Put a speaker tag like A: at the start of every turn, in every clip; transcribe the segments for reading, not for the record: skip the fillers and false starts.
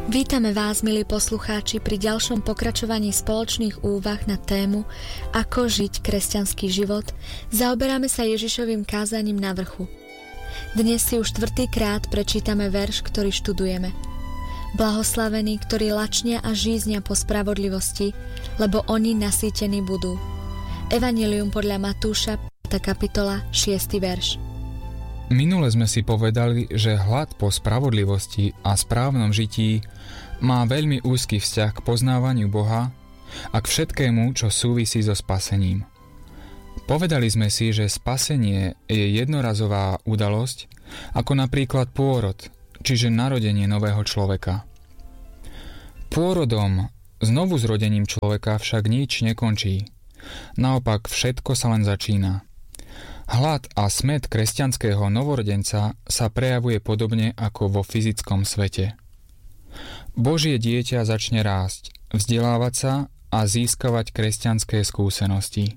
A: Vítame vás, milí poslucháči, pri ďalšom pokračovaní spoločných úvah na tému Ako žiť kresťanský život. Zaoberáme sa Ježišovým kázaním na vrchu. Dnes si už 4. krát prečítame verš, ktorý študujeme. Blahoslavení, ktorí lačnia a žíznia po spravodlivosti, lebo oni nasýtení budú. Evanjelium podľa Matúša, 5. kapitola, 6. verš.
B: Minule sme si povedali, že hlad po spravodlivosti a správnom žití má veľmi úzky vzťah k poznávaniu Boha a k všetkému, čo súvisí so spasením. Povedali sme si, že spasenie je jednorazová udalosť, ako napríklad pôrod, čiže narodenie nového človeka. Pôrodom, znovuzrodením človeka však nič nekončí. Naopak všetko sa len začína. Hlad a smäd kresťanského novorodenca sa prejavuje podobne ako vo fyzickom svete. Božie dieťa začne rásť, vzdelávať sa a získavať kresťanské skúsenosti.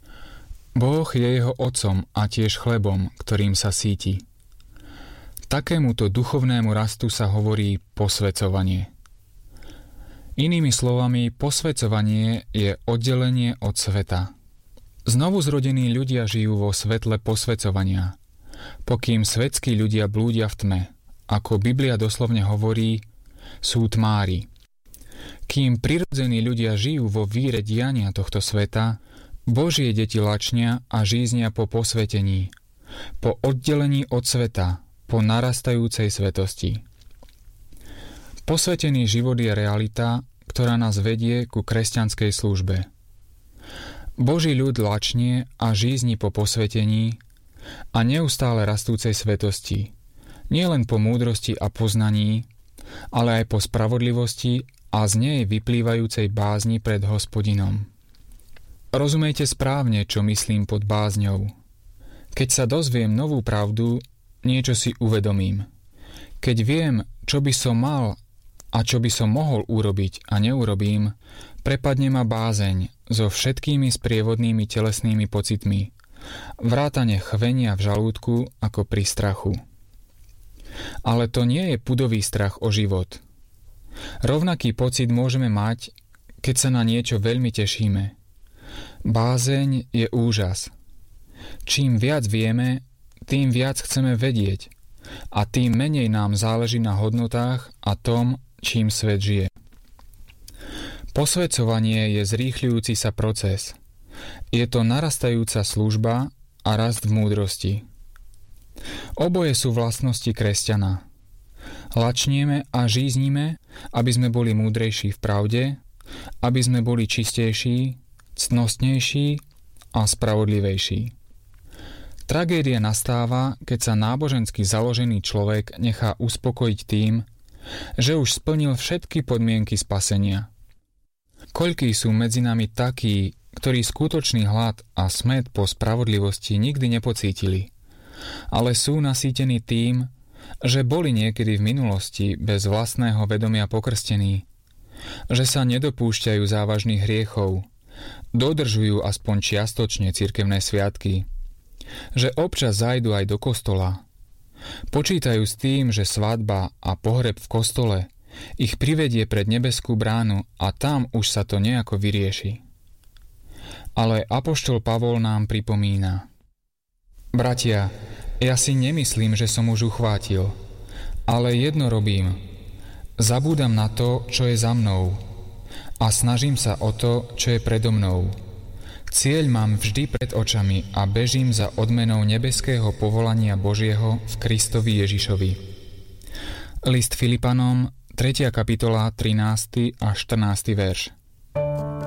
B: Boh je jeho otcom a tiež chlebom, ktorým sa síti. Takémuto duchovnému rastu sa hovorí posväcovanie. Inými slovami, posväcovanie je oddelenie od sveta. Znovuzrodení ľudia žijú vo svetle posväcovania, pokým svetskí ľudia blúdia v tme, ako Biblia doslovne hovorí, sú tmári. Kým prirodzení ľudia žijú vo víre diania tohto sveta, Božie deti lačnia a žíznia po posvetení, po oddelení od sveta, po narastajúcej svetosti. Posvetený život je realita, ktorá nás vedie ku kresťanskej službe. Boží ľud lačnie a žízni po posvetení a neustále rastúcej svetosti, nielen po múdrosti a poznaní, ale aj po spravodlivosti a z nej vyplývajúcej bázni pred Hospodinom. Rozumejte správne, čo myslím pod bázňou. Keď sa dozviem novú pravdu, niečo si uvedomím. Keď viem, čo by som mal a čo by som mohol urobiť a neurobím, prepadne ma bázeň so všetkými sprievodnými telesnými pocitmi, vrátane chvenia v žalúdku ako pri strachu. Ale to nie je pudový strach o život. Rovnaký pocit môžeme mať, keď sa na niečo veľmi tešíme. Bázeň je úžas. Čím viac vieme, tým viac chceme vedieť a tým menej nám záleží na hodnotách a tom, čím svet žije. Posväcovanie je zrýchľujúci sa proces. Je to narastajúca služba a rast v múdrosti. Oboje sú vlastnosti kresťana. Lačnieme a žíznime, aby sme boli múdrejší v pravde, aby sme boli čistejší, ctnostnejší a spravodlivejší. Tragédia nastáva, keď sa nábožensky založený človek nechá uspokojiť tým, že už splnil všetky podmienky spasenia. Koľkí sú medzi nami takí, ktorí skutočný hlad a smäd po spravodlivosti nikdy nepocítili, ale sú nasýtení tým, že boli niekedy v minulosti bez vlastného vedomia pokrstení, že sa nedopúšťajú závažných hriechov, dodržujú aspoň čiastočne cirkevné sviatky, že občas zajdu aj do kostola, počítajú s tým, že svadba a pohreb v kostole ich privedie pred nebeskú bránu a tam už sa to nejako vyrieši. Ale apoštol Pavol nám pripomína: Bratia, ja si nemyslím, že som už uchvátil, ale jedno robím. Zabúdam na to, čo je za mnou a snažím sa o to, čo je predo mnou. Cieľ mám vždy pred očami a bežím za odmenou nebeského povolania Božieho v Kristovi Ježišovi. List Filipanom, 3. kapitola, 13. a 14. verš.